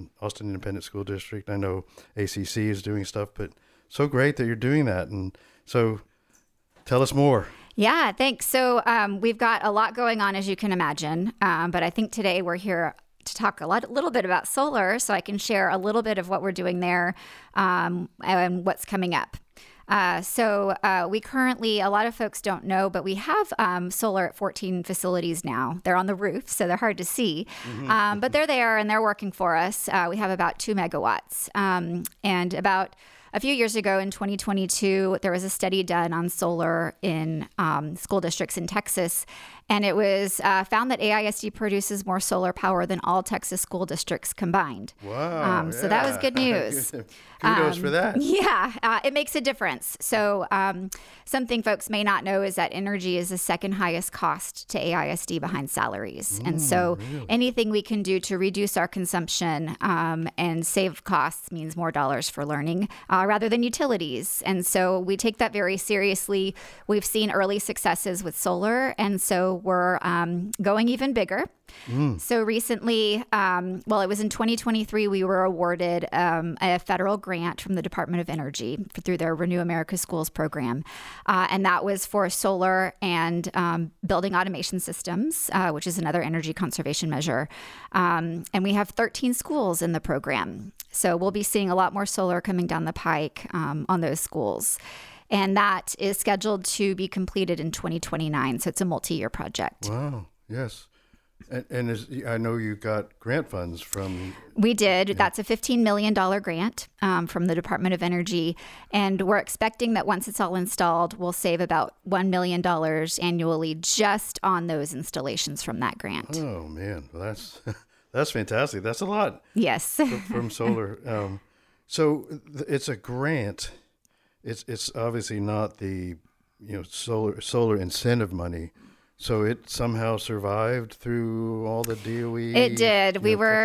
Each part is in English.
Austin Independent School District. I know ACC is doing stuff, but so great that you're doing that. And so tell us more. Yeah, thanks. So we've got a lot going on, as you can imagine. But I think today we're here to talk a little bit about solar, so I can share a little bit of what we're doing there and what's coming up. We currently, a lot of folks don't know, but we have solar at 14 facilities now. They're on the roof, so they're hard to see. But they're there and they're working for us. We have about 2 megawatts. And about a few years ago in 2022, there was a study done on solar in school districts in Texas. And it was found that AISD produces more solar power than all Texas school districts combined. Wow. So that was good news. Kudos for that. Yeah, it makes a difference. So something folks may not know is that energy is the second highest cost to AISD behind salaries. And so anything we can do to reduce our consumption and save costs means more dollars for learning rather than utilities. And so we take that very seriously. We've seen early successes with solar. And so we're going even bigger. So recently, it was in 2023, we were awarded a federal grant from the Department of Energy through their Renew America Schools program. And that was for solar and building automation systems, which is another energy conservation measure. And we have 13 schools in the program. So we'll be seeing a lot more solar coming down the pike on those schools. And that is scheduled to be completed in 2029. So it's a multi-year project. Wow. Yes. And I know you got grant funds from... We did. Yeah. That's a $15 million grant from the Department of Energy. And we're expecting that once it's all installed, we'll save about $1 million annually just on those installations from that grant. Oh, man. Well, that's fantastic. That's a lot. Yes. From solar. So it's a grant. It's obviously not the solar incentive money. So it somehow survived through all the DOE. It did.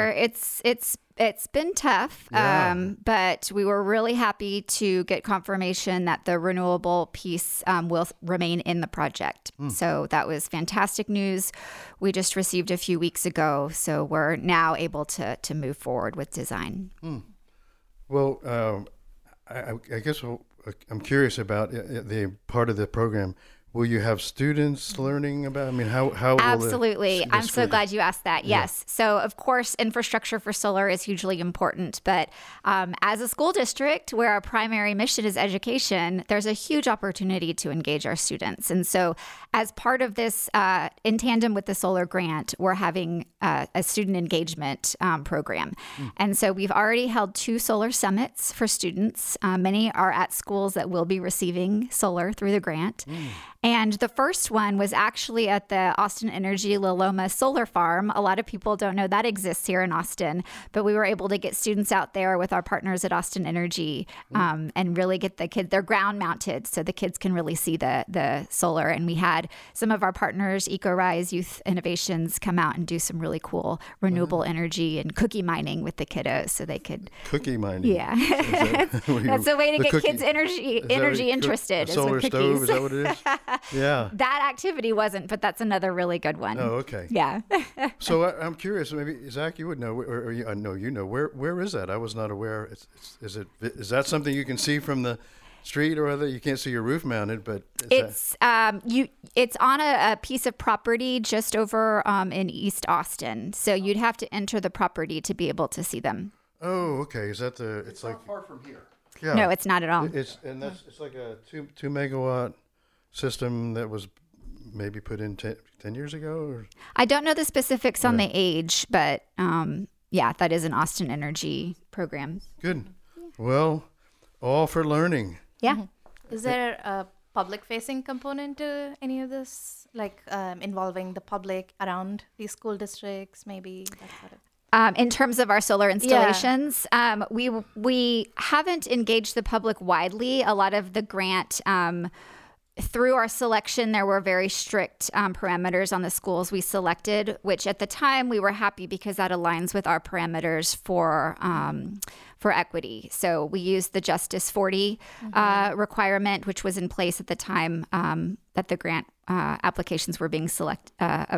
It's been tough, but we were really happy to get confirmation that the renewable piece will remain in the project. So that was fantastic news. We just received a few weeks ago, so we're now able to move forward with design. Well, I guess I'm curious about the part of the program. Will you have students learning about? I mean, how will Absolutely. I'm so glad you asked that. Yes. So, of course, infrastructure for solar is hugely important. But as a school district where our primary mission is education, there's a huge opportunity to engage our students. And so, as part of this, in tandem with the solar grant, we're having a student engagement program. And so, we've already held 2 solar summits for students. Many are at schools that will be receiving solar through the grant. And the first one was actually at the Austin Energy La Loma Solar Farm. A lot of people don't know that exists here in Austin, but we were able to get students out there with our partners at Austin Energy and really get the kids, they're ground mounted, so the kids can really see the solar. And we had some of our partners, EcoRise Youth Innovations, come out and do some really cool renewable energy and cookie mining with the kiddos so they could... Cookie mining? Yeah. That's a way to get kids energy interested. A solar stove, is that what it is? Yeah. That activity wasn't, but that's another really good one. Oh, okay. Yeah. So I'm curious, maybe Zach, you would know, or I know you know, where is that? I was not aware. Is that something you can see from the street, or other? You can't see your roof mounted, but it's on a piece of property just over in East Austin. So you'd have to enter the property to be able to see them. Oh, okay. Is that it's like not far from here? Yeah. No, it's not at all. It's like a 2 megawatt system that was maybe put in 10 years ago? Or? I don't know the specifics on the age, but that is an Austin Energy program. Good. Well, all for learning. Yeah. Is there a public-facing component to any of this, like involving the public around these school districts, maybe that sort of? In terms of our solar installations, we haven't engaged the public widely. A lot of the grant, through our selection, there were very strict parameters on the schools we selected, which at the time we were happy because that aligns with our parameters for equity. So we used the Justice 40 requirement, which was in place at the time that the grant applications were being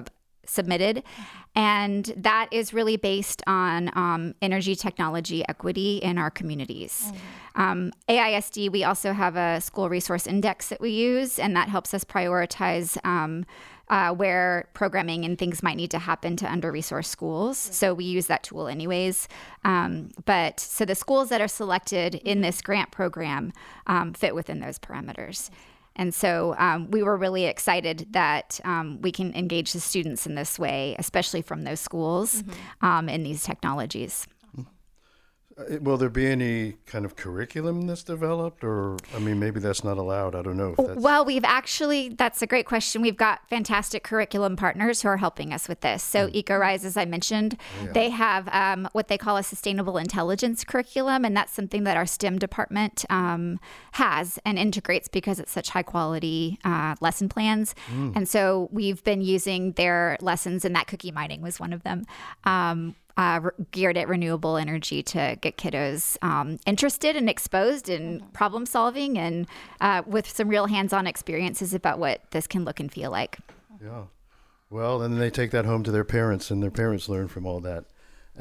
submitted. And that is really based on energy technology equity in our communities. AISD, we also have a school resource index that we use, and that helps us prioritize where programming and things might need to happen to under-resourced schools. So we use that tool anyways. But so the schools that are selected in this grant program fit within those parameters. And so we were really excited that we can engage the students in this way, especially from those schools in these technologies. Will there be any kind of curriculum that's developed, or, I mean, maybe that's not allowed. I don't know if that's... Well, that's a great question. We've got fantastic curriculum partners who are helping us with this. So EcoRise, as I mentioned, they have what they call a sustainable intelligence curriculum, and that's something that our STEM department has and integrates because it's such high quality lesson plans. And so we've been using their lessons, and that cookie mining was one of them. Geared at renewable energy to get kiddos interested and exposed in problem solving and with some real hands-on experiences about what this can look and feel like. Yeah. Well, and then they take that home to their parents, and their parents learn from all that.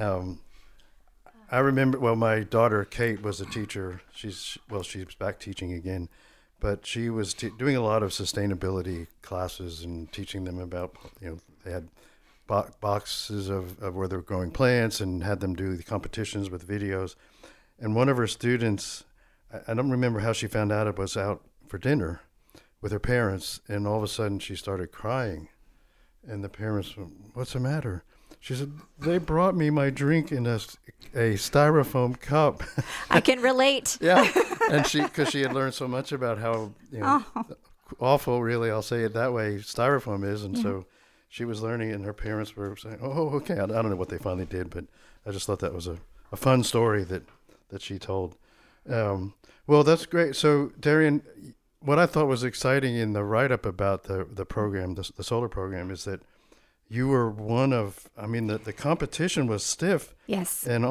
I remember, my daughter, Kate, was a teacher. She's back teaching again, but she was doing a lot of sustainability classes and teaching them about, they had boxes of where they're growing plants and had them do the competitions with videos. And one of her students, I don't remember how she found out, it was out for dinner with her parents, and all of a sudden she started crying. And the parents went, "What's the matter?" She said, "They brought me my drink in a styrofoam cup." I can relate. Yeah. And because she had learned so much about how awful, really, I'll say it that way, styrofoam is. And so she was learning, and her parents were saying, "Oh, okay." I don't know what they finally did, but I just thought that was a fun story that she told. Well, that's great. So, Darian, what I thought was exciting in the write-up about the program, the solar program, is that you were one of, the competition was stiff. Yes. And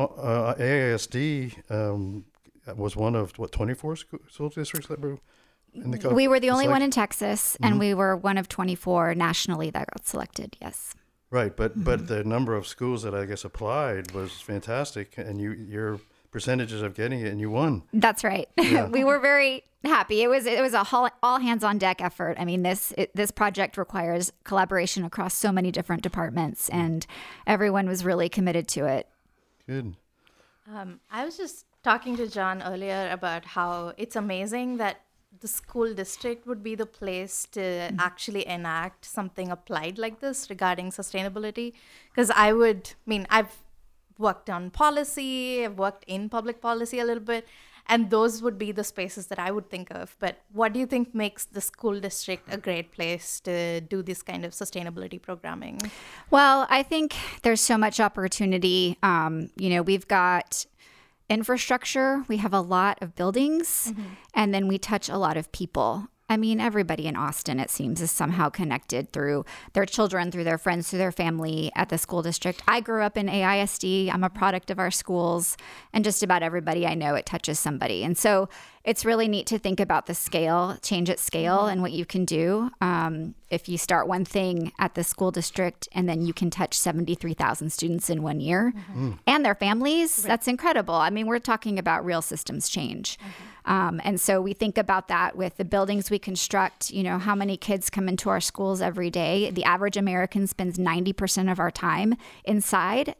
AISD was one of, 24 school districts that were in the We were the only one in Texas, and we were one of 24 nationally that got selected, yes. Right, but the number of schools that I guess applied was fantastic, and your percentages of getting it, and you won. That's right. Yeah. We were very happy. It was a all hands on deck effort. This project requires collaboration across so many different departments, and everyone was really committed to it. Good. I was just talking to John earlier about how it's amazing that the school district would be the place to actually enact something applied like this regarding sustainability. Because I've worked on policy, I've worked in public policy a little bit, and those would be the spaces that I would think of. But what do you think makes the school district a great place to do this kind of sustainability programming? Well, I think there's so much opportunity. We've got infrastructure, we have a lot of buildings, and then we touch a lot of people. Everybody in Austin, it seems, is somehow connected through their children, through their friends, through their family at the school district. I grew up in AISD. I'm a product of our schools, and just about everybody I know, it touches somebody. And so it's really neat to think about the scale, change at scale, and what you can do if you start one thing at the school district, and then you can touch 73,000 students in 1 year and their families. Right. That's incredible. We're talking about real systems change. And so we think about that with the buildings we construct, how many kids come into our schools every day. The average American spends 90% of our time inside.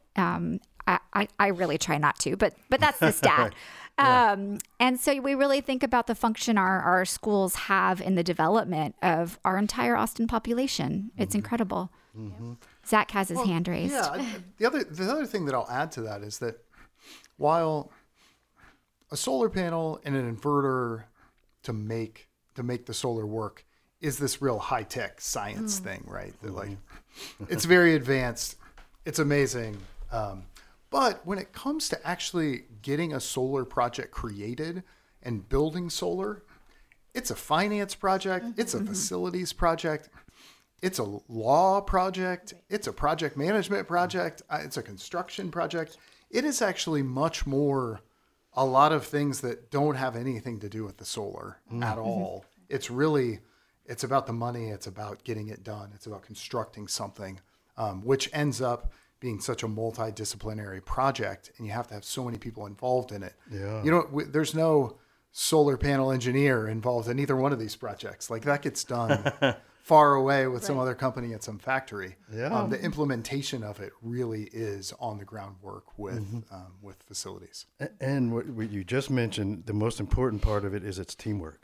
I really try not to, but that's the stat. And so we really think about the function our schools have in the development of our entire Austin population. It's incredible. Zach has his hand raised. Yeah. The other thing that I'll add to that is that while a solar panel and an inverter to make the solar work is this real high tech science thing, right? That it's very advanced, it's amazing. But when it comes to actually getting a solar project created and building solar, it's a finance project, it's a facilities project, it's a law project, it's a project management project, it's a construction project. It is actually much more a lot of things that don't have anything to do with the solar at all. It's about the money. It's about getting it done. It's about constructing something. which ends up being such a multidisciplinary project, and you have to have so many people involved in it. Yeah. There's no solar panel engineer involved in either one of these projects. Like that gets done far away with some other company at some factory. Yeah. The implementation of it really is on the ground work with facilities. And what you just mentioned, the most important part of it is it's teamwork,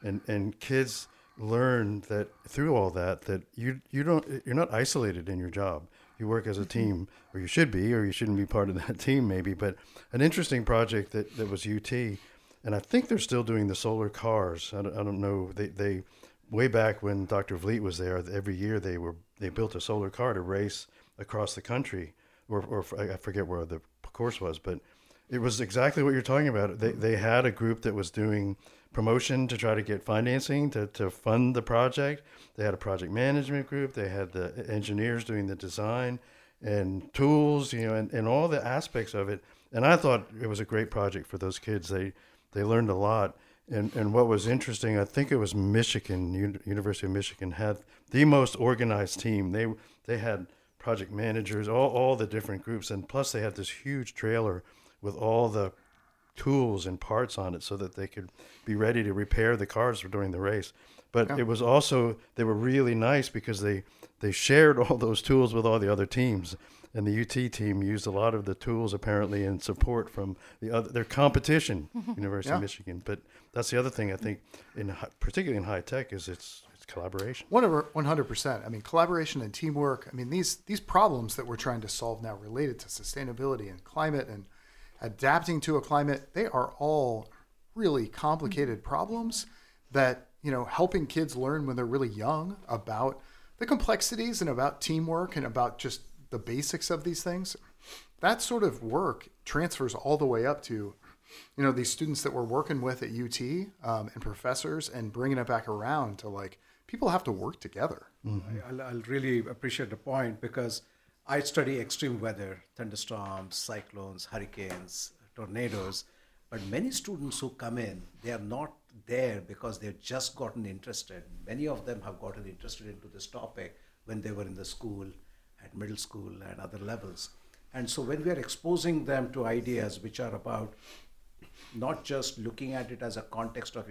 and kids learn that through all that you're not isolated in your job. You work as a team, or you should be, or you shouldn't be part of that team maybe. But an interesting project that was UT, and I think they're still doing the solar cars. I don't know. They way back when Dr. Vliet was there, every year they built a solar car to race across the country, or I forget where the course was, but it was exactly what you're talking about. They had a group that was doing promotion to try to get financing to fund the project. They had a project management group. They had the engineers doing the design and tools, and all the aspects of it. And I thought it was a great project for those kids. They learned a lot. And what was interesting, I think it was Michigan, University of Michigan had the most organized team. They had project managers, all the different groups, and plus they had this huge trailer with all the tools and parts on it so that they could be ready to repair the cars during the race. But it was also, they were really nice because they shared all those tools with all the other teams. And the UT team used a lot of the tools apparently in support from their competition, University of Michigan. But that's the other thing I think, particularly in high tech, is it's collaboration. 100%. I mean, collaboration and teamwork. I mean, these problems that we're trying to solve now related to sustainability and climate and adapting to a climate, they are all really complicated problems that, helping kids learn when they're really young about the complexities and about teamwork and about just the basics of these things. That sort of work transfers all the way up to, these students that we're working with at UT and professors, and bringing it back around to like, people have to work together. Mm-hmm. I'll really appreciate the point because I study extreme weather, thunderstorms, cyclones, hurricanes, tornadoes, but many students who come in, they are not there because they've just gotten interested. Many of them have gotten interested into this topic when they were in the school, at middle school and other levels. And so when we are exposing them to ideas which are about not just looking at it as a context of,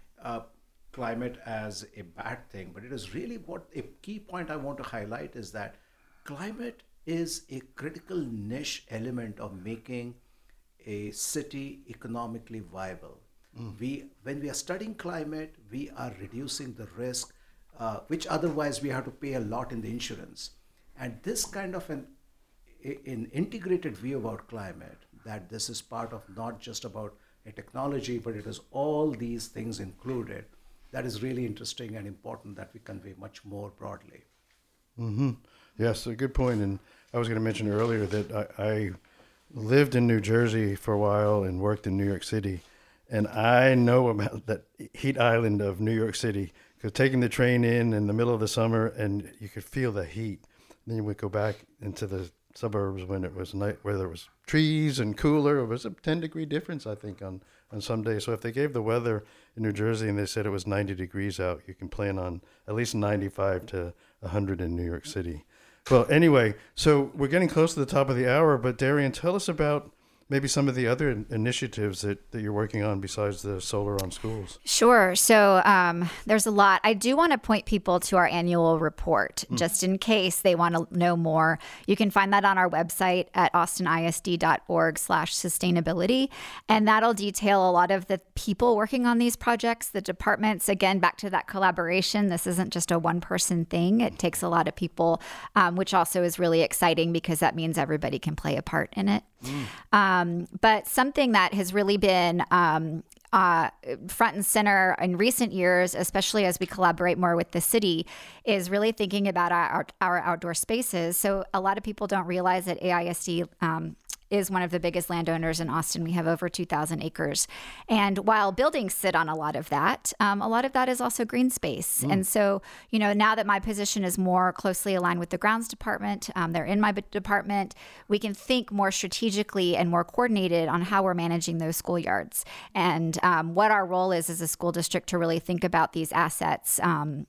climate as a bad thing, but it is really what a key point I want to highlight is that climate is a critical niche element of making a city economically viable. When we are studying climate, we are reducing the risk, which otherwise we have to pay a lot in the insurance. And this kind of an integrated view about climate, that this is part of not just about a technology, but it is all these things included, that is really interesting and important that we convey much more broadly. Mm-hmm. Yes, a good point. And I was going to mention earlier that I lived in New Jersey for a while and worked in New York City. And I know about that heat island of New York City, because taking the train in the middle of the summer and you could feel the heat. Then you would go back into the suburbs when it was night, where there was trees and cooler. It was a 10-degree difference, I think, on some days. So if they gave the weather in New Jersey and they said it was 90 degrees out, you can plan on at least 95 to 100 in New York City. Well, anyway, so we're getting close to the top of the hour, but Darian, tell us about maybe some of the other initiatives that you're working on besides the solar on schools. Sure. So there's a lot. I do want to point people to our annual report, just in case they want to know more. You can find that on our website at austinisd.org/sustainability. And that'll detail a lot of the people working on these projects, the departments. Again, back to that collaboration. This isn't just a one-person thing. It takes a lot of people, which also is really exciting because that means everybody can play a part in it. But something that has really been front and center in recent years, especially as we collaborate more with the city, is really thinking about our outdoor spaces. So a lot of people don't realize that AISD is one of the biggest landowners in Austin. We have over 2,000 acres. And while buildings sit on a lot of that is also green space. And so, now that my position is more closely aligned with the grounds department, they're in my department, we can think more strategically and more coordinated on how we're managing those schoolyards and what our role is as a school district to really think about these assets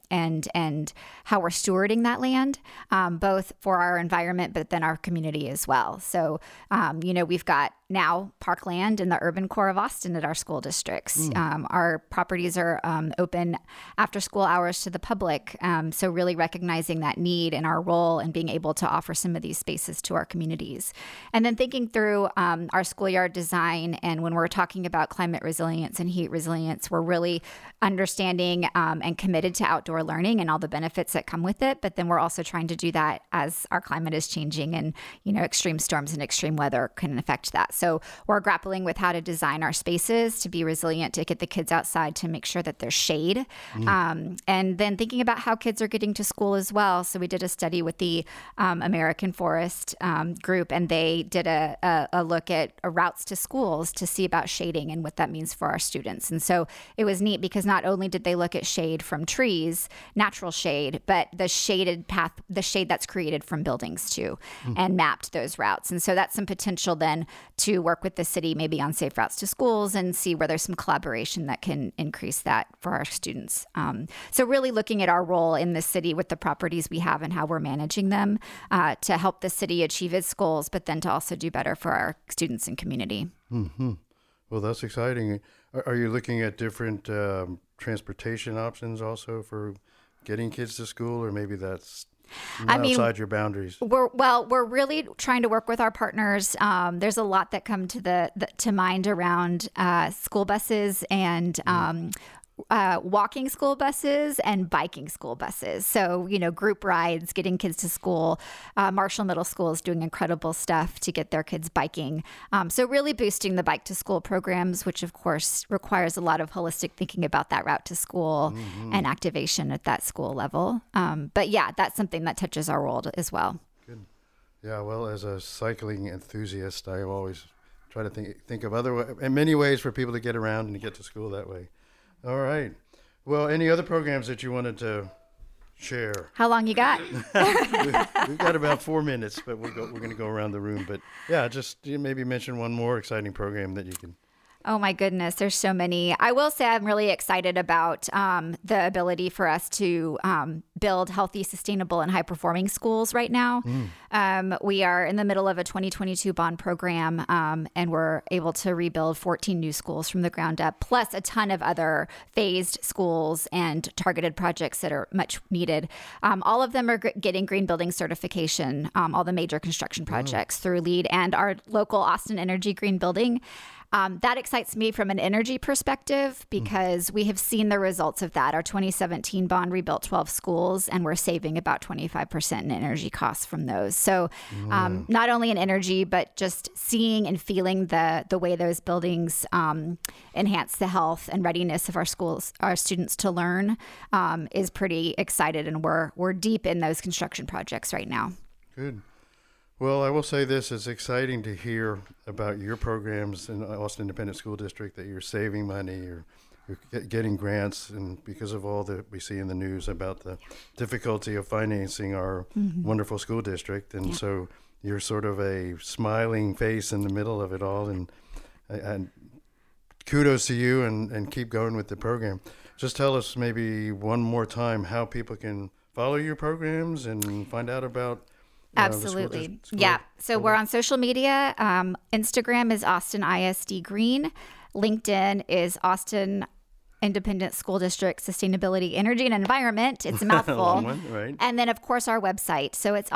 and how we're stewarding that land, both for our environment, but then our community as well. So, we've got now parkland in the urban core of Austin at our school districts. Our properties are open after school hours to the public. So really recognizing that need and our role and being able to offer some of these spaces to our communities. And then thinking through our schoolyard design. And when we're talking about climate resilience and heat resilience, we're really understanding and committed to outdoor learning and all the benefits that come with it. But then we're also trying to do that as our climate is changing and, extreme storms and extreme weather can affect that. So we're grappling with how to design our spaces to be resilient, to get the kids outside, to make sure that there's shade. And then thinking about how kids are getting to school as well. So we did a study with the American Forest group, and they did a look at routes to schools to see about shading and what that means for our students. And so it was neat because not only did they look at shade from trees, natural shade, but the shaded path, the shade that's created from buildings too, and mapped those routes. And so that's some potential then to work with the city maybe on safe routes to schools and see where there's some collaboration that can increase that for our students. So really looking at our role in the city with the properties we have and how we're managing them to help the city achieve its goals, but then to also do better for our students and community. Well, that's exciting. Are you looking at different transportation options also for getting kids to school, or maybe that's outside your boundaries? We're really trying to work with our partners. There's a lot that come to mind around school buses and walking school buses and biking school buses. So, group rides, getting kids to school. Marshall Middle School is doing incredible stuff to get their kids biking. So really boosting the bike to school programs, which of course requires a lot of holistic thinking about that route to school and activation at that school level. But yeah, that's something that touches our world as well. Good. Yeah, well, as a cycling enthusiast, I always try to think of many ways for people to get around and to get to school that way. All right. Well, any other programs that you wanted to share? How long you got? We've got about 4 minutes, but we're going to go around the room. But yeah, just maybe mention one more exciting program that you can. Oh my goodness, there's so many. I will say I'm really excited about the ability for us to build healthy, sustainable, and high-performing schools right now. We are in the middle of a 2022 bond program, and we're able to rebuild 14 new schools from the ground up, plus a ton of other phased schools and targeted projects that are much needed. All of them are getting green building certification, all the major construction projects through LEED and our local Austin Energy Green Building. That excites me from an energy perspective because we have seen the results of that. Our 2017 bond rebuilt 12 schools, and we're saving about 25% in energy costs from those. So not only in energy, but just seeing and feeling the way those buildings enhance the health and readiness of our schools, our students to learn is pretty excited. And we're deep in those construction projects right now. Good. Well, I will say this, it's exciting to hear about your programs in Austin Independent School District, that you're saving money, you're getting grants, and because of all that we see in the news about the difficulty of financing our wonderful school district. And so you're sort of a smiling face in the middle of it all, and kudos to you, and keep going with the program. Just tell us maybe one more time how people can follow your programs and find out about Absolutely. Yeah. So we're on social media. Instagram is Austin ISD Green. LinkedIn is Austin Independent School District Sustainability, Energy, and Environment. It's a mouthful. Long one, right. And then, of course, our website. So it's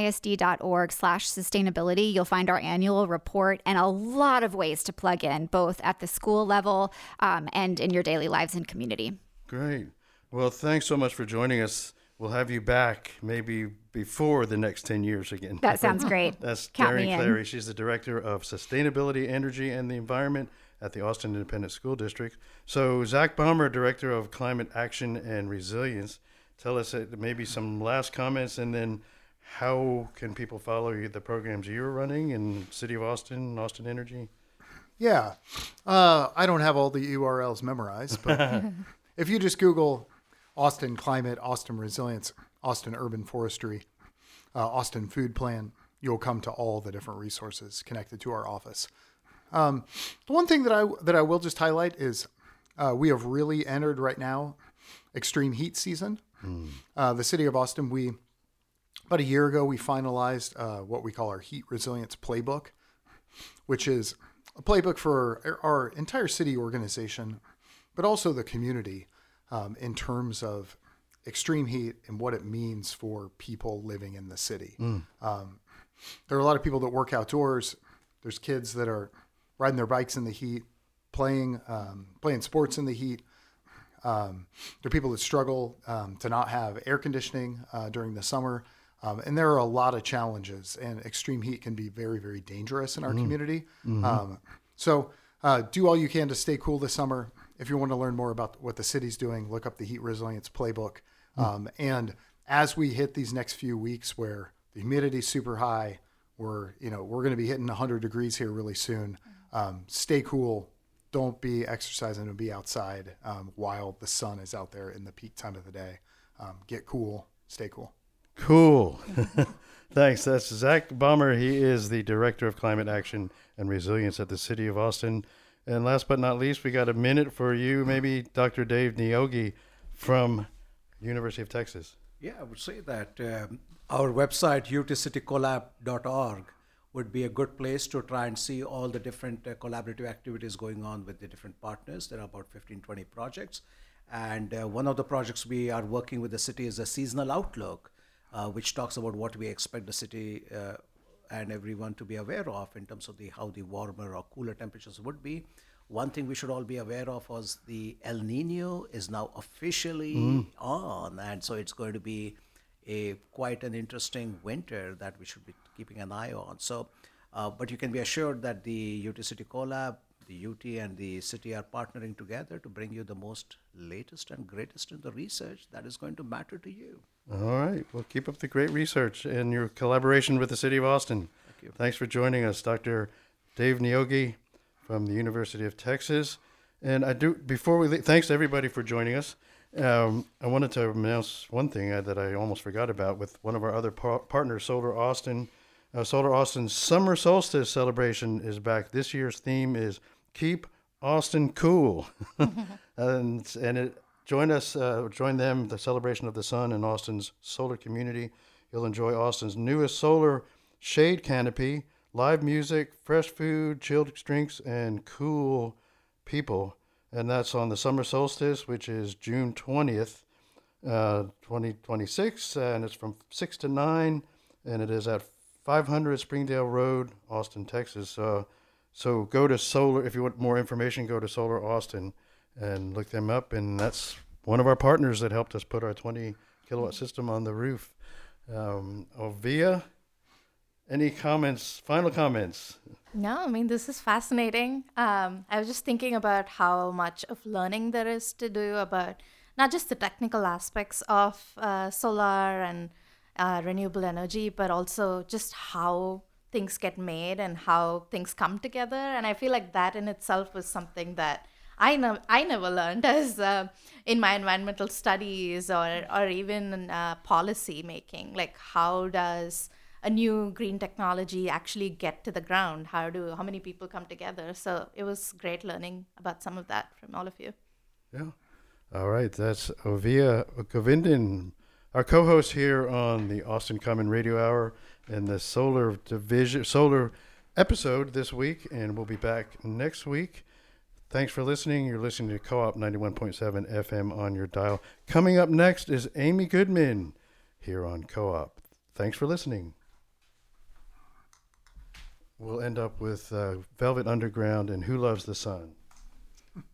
austinisd.org/sustainability. You'll find our annual report and a lot of ways to plug in, both at the school level and in your daily lives and community. Great. Well, thanks so much for joining us. We'll have you back maybe before the next 10 years again. That sounds great. That's Count Darren me in. Clary. She's the Director of Sustainability, Energy, and the Environment at the Austin Independent School District. So Zach Baumer, Director of Climate Action and Resilience, tell us maybe some last comments, and then how can people follow you, the programs you're running in City of Austin, Austin Energy? Yeah. I don't have all the URLs memorized, but if you just Google Austin Climate, Austin Resilience, Austin Urban Forestry, Austin Food Plan, you'll come to all the different resources connected to our office. The one thing that I will just highlight is we have really entered right now extreme heat season. The City of Austin, about a year ago, we finalized what we call our Heat Resilience Playbook, which is a playbook for our entire city organization, but also the community in terms of extreme heat and what it means for people living in the city. There are a lot of people that work outdoors. There's kids that are riding their bikes in the heat, playing sports in the heat. There are people that struggle to not have air conditioning during the summer. And there are a lot of challenges, and extreme heat can be very, very dangerous in our community. So do all you can to stay cool this summer. If you want to learn more about what the city's doing, look up the Heat Resilience Playbook. And as we hit these next few weeks where the humidity's super high, we're going to be hitting 100 degrees here really soon. Stay cool. Don't be exercising and be outside while the sun is out there in the peak time of the day. Get cool. Stay cool. Cool. Thanks. That's Zach Baumer. He is the Director of Climate Action and Resilience at the City of Austin. And last but not least, we got a minute for you, maybe Dr. Dave Niogi from University of Texas. Yeah, I would say that our website, utcitycollab.org, would be a good place to try and see all the different collaborative activities going on with the different partners. There are about 15, 20 projects. And one of the projects we are working with the city is a seasonal outlook, which talks about what we expect the city and everyone to be aware of in terms of how the warmer or cooler temperatures would be. One thing we should all be aware of was the El Nino is now officially on, and so it's going to be quite an interesting winter that we should be keeping an eye on. So, but you can be assured that the UT City Collab, the UT and the city are partnering together to bring you the most latest and greatest in the research that is going to matter to you. All right. Well, keep up the great research and your collaboration with the City of Austin. Thank you. Thanks for joining us, Dr. Dave Niogi from the University of Texas. And before we leave, thanks to everybody for joining us. I wanted to announce one thing that I almost forgot about with one of our other partners, Solar Austin. Solar Austin's Summer Solstice celebration is back. This year's theme is Keep Austin Cool. Join them, the celebration of the sun in Austin's solar community. You'll enjoy Austin's newest solar shade canopy, live music, fresh food, chilled drinks, and cool people. And that's on the summer solstice, which is June 20th, 2026. And it's from 6 to 9, and it is at 500 Springdale Road, Austin, Texas. So go to Solar, if you want more information, go to Solar Austin and look them up. And that's one of our partners that helped us put our 20 kilowatt system on the roof. Ovia, any comments, final comments? No, I mean, this is fascinating. I was just thinking about how much of learning there is to do about not just the technical aspects of solar and renewable energy, but also just how things get made and how things come together. And I feel like that in itself was something that I never learned as in my environmental studies or even policy making. Like, how does a new green technology actually get to the ground? How many people come together? So it was great learning about some of that from all of you. Yeah. All right. That's Ovia Govindan, our co-host here on the Austin Common Radio Hour and the solar episode this week. And we'll be back next week. Thanks for listening. You're listening to Co-op 91.7 FM on your dial. Coming up next is Amy Goodman here on Co-op. Thanks for listening. We'll end up with Velvet Underground and Who Loves the Sun.